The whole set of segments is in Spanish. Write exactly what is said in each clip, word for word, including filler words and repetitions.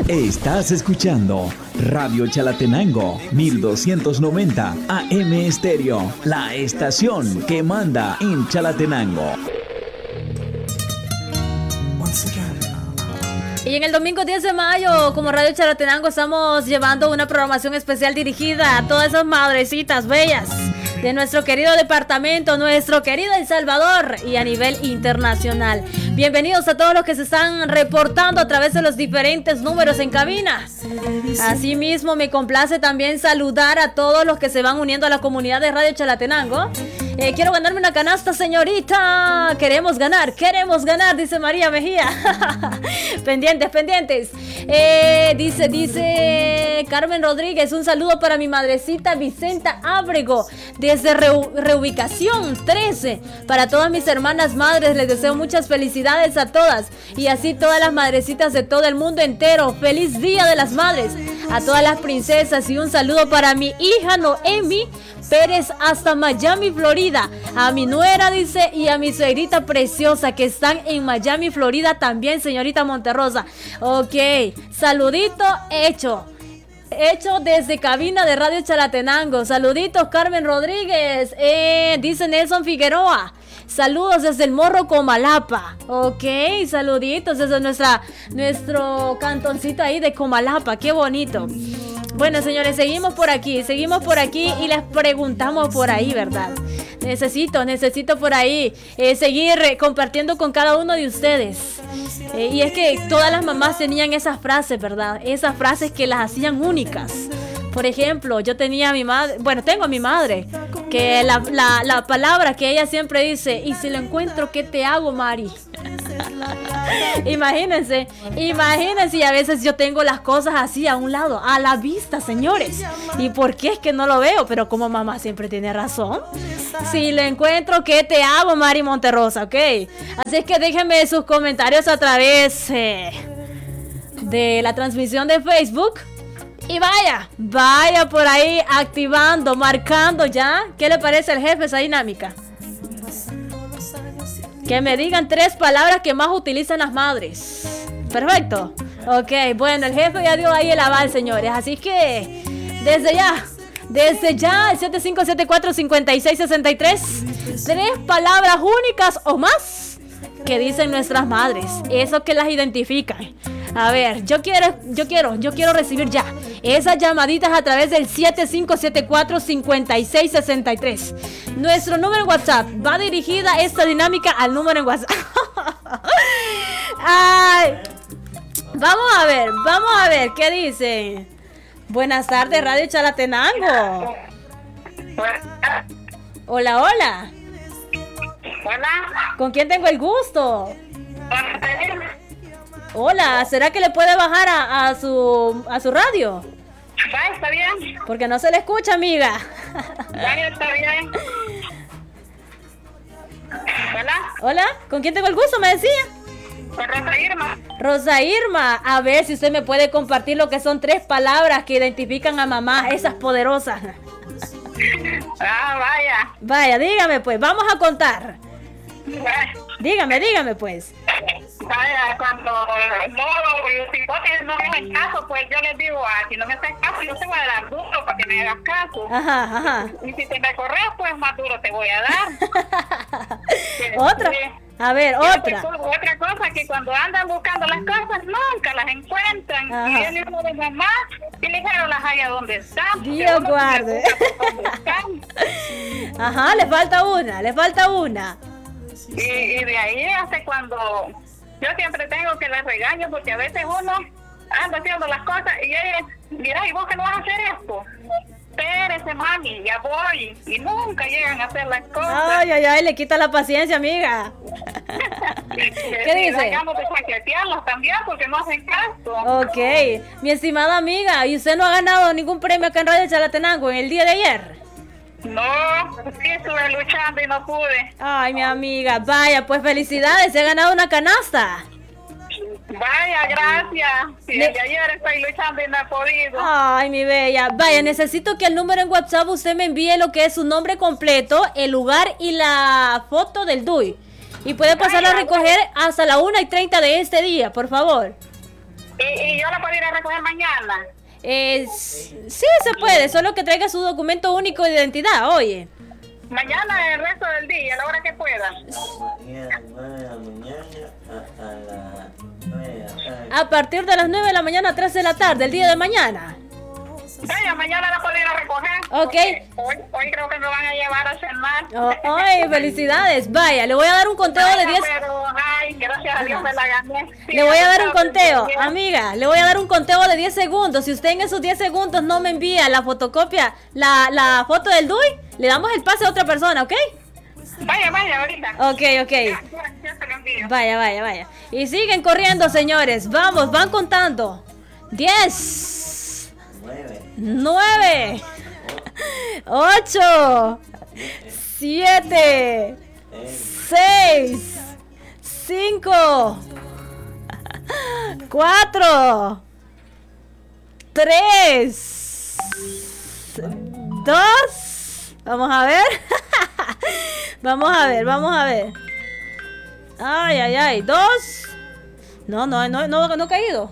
Estás escuchando Radio Chalatenango mil doscientos noventa A M Estéreo, la estación que manda en Chalatenango. Y en el domingo diez de mayo, como Radio Chalatenango, estamos llevando una programación especial dirigida a todas esas madrecitas bellas de nuestro querido departamento, nuestro querido El Salvador y a nivel internacional. Bienvenidos a todos los que se están reportando a través de los diferentes números en cabina. Asimismo, me complace también saludar a todos los que se van uniendo a la comunidad de Radio Chalatenango. Eh, quiero ganarme una canasta, señorita. Queremos ganar, queremos ganar, dice María Mejía. pendientes, pendientes. Eh, dice, dice Carmen Rodríguez, un saludo para mi madrecita Vicenta Ábrego, desde Reu- Reubicación trece. Para todas mis hermanas madres, les deseo muchas felicidades a todas. Y así todas las madrecitas de todo el mundo entero. Feliz Día de las Madres a todas las princesas. Y un saludo para mi hija Noemi Pérez hasta Miami, Florida. A mi nuera, dice, y a mi suegrita preciosa que están en Miami, Florida también, señorita Monterrosa. Ok, saludito hecho. Hecho desde cabina de Radio Chalatenango. Saluditos, Carmen Rodríguez. Eh, dice Nelson Figueroa. Saludos desde el Morro Comalapa. Ok, saluditos desde nuestra, nuestro cantoncito ahí de Comalapa. Qué bonito. Bueno, señores, seguimos por aquí, seguimos por aquí y les preguntamos por ahí, ¿verdad? Necesito, necesito por ahí eh, seguir eh, compartiendo con cada uno de ustedes. Eh, y es que todas las mamás tenían esas frases, ¿verdad? Esas frases que las hacían únicas. Por ejemplo, yo tenía a mi madre, bueno, tengo a mi madre, que la, la, la palabra que ella siempre dice, y si lo encuentro, ¿qué te hago, Mari? Imagínense, imagínense, y a veces yo tengo las cosas así a un lado, a la vista, señores. ¿Y por qué es que no lo veo? Pero como mamá siempre tiene razón. Si lo encuentro, ¿qué te hago, Mari Monterrosa? Ok. Así es que déjenme sus comentarios a través eh, de la transmisión de Facebook. Y vaya, vaya por ahí activando, marcando ya. ¿Qué le parece al jefe esa dinámica? Que me digan tres palabras que más utilizan las madres. Perfecto. Ok, bueno, el jefe ya dio ahí el aval, señores. Así que, desde ya, desde ya, el siete cinco siete cuatro, cinco seis seis tres. Tres palabras únicas o más que dicen nuestras madres. Eso que las identifican. A ver, yo quiero, yo quiero, yo quiero recibir ya esas llamaditas a través del siete cinco siete cuatro, cinco seis seis tres. Nuestro número en WhatsApp. Va dirigida esta dinámica al número en WhatsApp. Ay. Vamos a ver, vamos a ver, ¿qué dice? Buenas tardes, Radio Chalatenango. Hola, hola. Hola. ¿Con quién tengo el gusto? Hola, ¿será que le puede bajar a, a su a su radio? Va, está bien. Porque no se le escucha, amiga. Va, está bien. Hola. Hola, ¿con quién tengo el gusto? Me decía. Con Rosa Irma. Rosa Irma, a ver si usted me puede compartir lo que son tres palabras que identifican a mamá, esas poderosas. Ah, vaya. Vaya, dígame pues, vamos a contar. Vaya. Dígame, dígame pues. Vaya, cuando no, si vos no me hacen caso, pues yo les digo, ah, si no me haces caso, yo te voy a dar duro para que me hagas caso. Ajá, ajá. Y si te me corres, pues más duro te voy a dar. Otra. A ver, otra. Otra, otra cosa, que cuando andan buscando las cosas, nunca las encuentran. Ajá. Y viene uno de mamá y le dijeron las haya donde están. Dios guarde. Ajá, le falta una, le falta una. Y, y de ahí hasta cuando yo siempre tengo que les regaño, porque a veces uno anda haciendo las cosas y ella, mira, ¿y vos que no vas a hacer esto? Espérese, mami, ya voy. Y nunca llegan a hacer las cosas. Ay, ay, ay, le quita la paciencia, amiga. ¿Qué dice? De también porque no hacen caso. Ok, mi estimada amiga, ¿y usted no ha ganado ningún premio acá en Radio Chalatenango en el día de ayer? No, sí estuve luchando y no pude. Ay, mi amiga, vaya, pues felicidades, se ha ganado una canasta. Vaya, gracias. Sí, Le... desde ayer estoy luchando y no he podido. Ay, mi bella. Vaya, necesito que el número en WhatsApp usted me envíe lo que es su nombre completo, el lugar y la foto del D U I. Y puede pasarla a recoger hasta la una y treinta de este día, por favor. Y, y yo la puedo ir a recoger mañana. Eh, sí se puede, solo que traiga su documento único de identidad, oye. Mañana el resto del día, a la hora que pueda. A partir de las nueve de la mañana a tres de la tarde, el día de mañana. Vaya, mañana la puedo ir a recoger. Ok. Hoy, hoy creo que me van a llevar a cenar. Oh, ay, felicidades. Vaya, le voy a dar un conteo de diez. Pero, ay, gracias a Dios me la gané. Sí, Le voy a dar un gracias, conteo, Dios. amiga, le voy a dar un conteo de diez segundos. Si usted en esos diez segundos no me envía la fotocopia, la, la foto del D U I, le damos el pase a otra persona, ¿ok? Vaya, vaya, ahorita. Ok, ok. Ya, ya, ya se lo envío. Vaya, vaya, vaya. Y siguen corriendo, señores. Vamos, van contando. diez. nueve. ocho. siete. seis. cinco. cuatro. tres. dos. Vamos a ver. Vamos a ver, vamos a ver. Ay, ay, ay. Dos. No, no, no, no, no ha caído.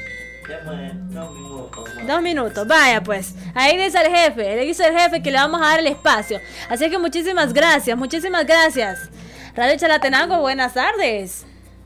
Dos minutos, vaya pues. Ahí dice el jefe, le dice el jefe que le vamos a dar el espacio. Así que muchísimas gracias, muchísimas gracias. Radio Chalatenango, buenas tardes.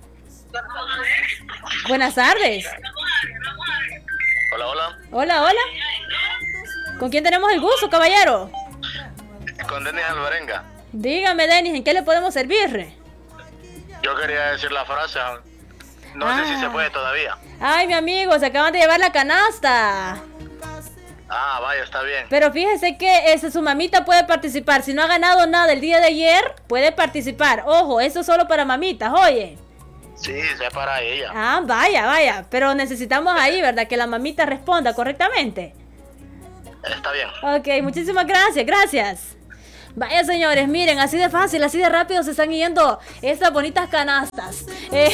Buenas tardes. Hola, hola. Hola, hola. ¿Con quién tenemos el gusto, caballero? Con Denis Alvarenga. Dígame, Denis, ¿en qué le podemos servir? Yo quería decir la frase. No Ah. sé si se puede todavía. Ay, mi amigo, se acaban de llevar la canasta. Ah, vaya, está bien. Pero fíjese que ese, su mamita puede participar. Si no ha ganado nada el día de ayer, puede participar. Ojo, eso es solo para mamitas, oye. Sí, es para ella. Ah, vaya, vaya. Pero necesitamos ahí, ¿verdad? Que la mamita responda correctamente. Está bien. Ok, muchísimas gracias, gracias. Vaya, señores, miren, así de fácil, así de rápido se están yendo estas bonitas canastas. Eh,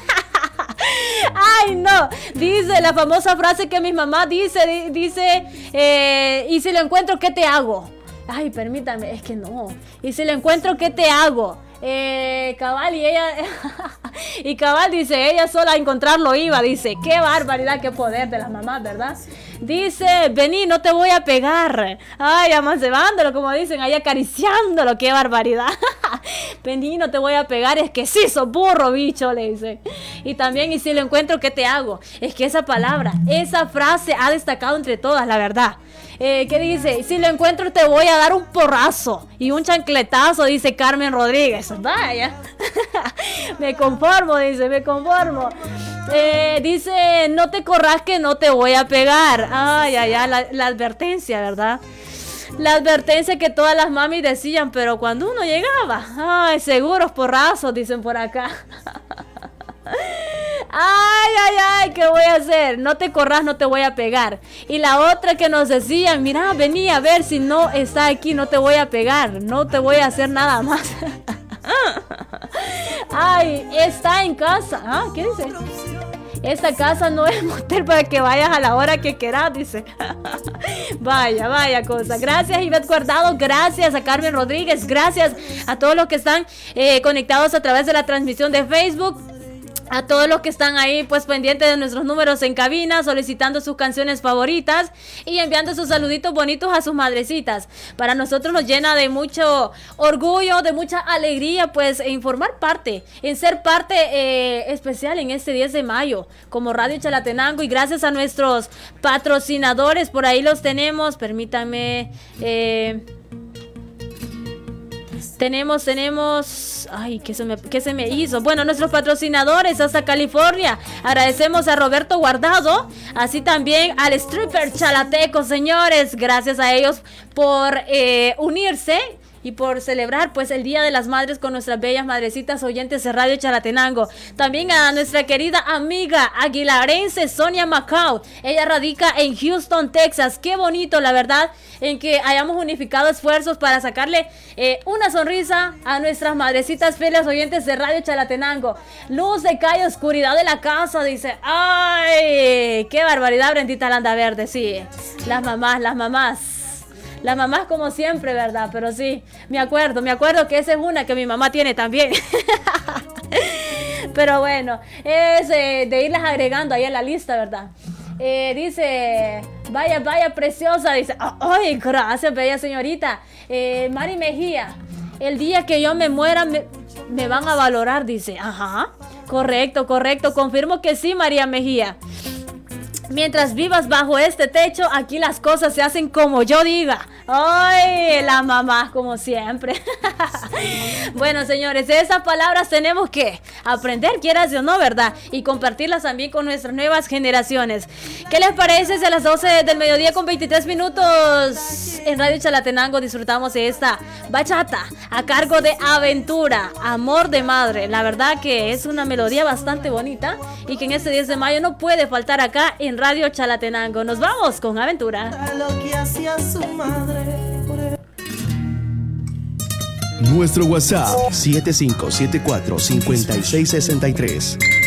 Ay, no. Dice la famosa frase que mi mamá dice, di- dice, eh, y si lo encuentro, ¿qué te hago? Ay, permítame, es que no. Y si lo encuentro, ¿qué te hago? Eh, cabal, y ella, y cabal dice, ella sola a encontrarlo iba, dice, qué barbaridad, qué poder de las mamás, ¿verdad? Dice, vení, no te voy a pegar. Ay, amancebándolo, como dicen, ahí acariciándolo, qué barbaridad. Vení, no te voy a pegar, es que sí, sos burro, bicho, le dice. Y también, y si lo encuentro, ¿qué te hago? Es que esa palabra, esa frase ha destacado entre todas, la verdad. Eh, ¿Qué dice? Si lo encuentro te voy a dar un porrazo y un chancletazo, dice Carmen Rodríguez. Vaya. Me conformo, dice, me conformo. Eh, dice, no te corras que no te voy a pegar. Ay, ay, ay, la, la advertencia, ¿verdad? La advertencia que todas las mamis decían, pero cuando uno llegaba, ay, seguros porrazos, dicen por acá. Ay, ay, ay, ¿qué voy a hacer? No te corras, no te voy a pegar. Y la otra que nos decían, mira, vení a ver si no está aquí, no te voy a pegar, no te voy a hacer nada más. Ay, está en casa. Ah, ¿qué dice? Esta casa no es motel para que vayas a la hora que quieras, dice. Vaya, vaya cosa. Gracias, Ivette Guardado. Gracias a Carmen Rodríguez. Gracias a todos los que están eh, conectados a través de la transmisión de Facebook. A todos los que están ahí pues pendientes de nuestros números en cabina, solicitando sus canciones favoritas y enviando sus saluditos bonitos a sus madrecitas. Para nosotros nos llena de mucho orgullo, de mucha alegría pues en formar parte, en ser parte eh, especial en este diez de mayo como Radio Chalatenango. Y gracias a nuestros patrocinadores, por ahí los tenemos, permítanme... Eh, Tenemos, tenemos, ay, ¿qué se, me, ¿qué se me hizo? Bueno, nuestros patrocinadores hasta California. Agradecemos a Roberto Guardado, así también al stripper chalateco, señores. Gracias a ellos por eh, unirse y por celebrar pues el Día de las Madres con nuestras bellas madrecitas oyentes de Radio Chalatenango. También a nuestra querida amiga aguilarense Sonia Macau. Ella radica en Houston, Texas. Qué bonito, la verdad, en que hayamos unificado esfuerzos para sacarle eh, una sonrisa a nuestras madrecitas fieles oyentes de Radio Chalatenango. Luz de calle, oscuridad de la casa, dice. ¡Ay! ¡Qué barbaridad, Brendita Landa Verde! Sí, las mamás, las mamás. Las mamás como siempre, ¿verdad? Pero sí, me acuerdo, me acuerdo que esa es una que mi mamá tiene también. Pero bueno, es eh, de irlas agregando ahí a la lista, ¿verdad? Eh, dice, vaya, vaya, preciosa. Dice, ay, gracias, bella señorita. Eh, Mari Mejía, el día que yo me muera me, me van a valorar, dice. Ajá, correcto, correcto. Confirmo que sí, María Mejía. Mientras vivas bajo este techo, aquí las cosas se hacen como yo diga. ¡Ay! La mamá, como siempre. Bueno, señores, esas palabras tenemos que aprender, quieras o no, ¿verdad? Y compartirlas también con nuestras nuevas generaciones. ¿Qué les parece? Si a las doce del mediodía con veintitrés minutos en Radio Chalatenango disfrutamos de esta bachata a cargo de Aventura, Amor de Madre. La verdad que es una melodía bastante bonita y que en este diez de mayo no puede faltar acá en Radio Chalatenango. Nos vamos con Aventura. Lo que hacía su madre. Nuestro WhatsApp siete cinco siete cuatro, cinco seis seis tres.